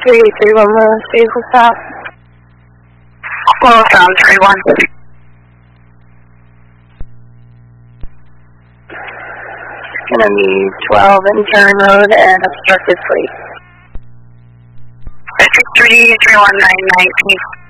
3831 Lewis, vehicle stop. Well, sound 31. Gonna be 12 Intern Road and obstructed fleet. 331919.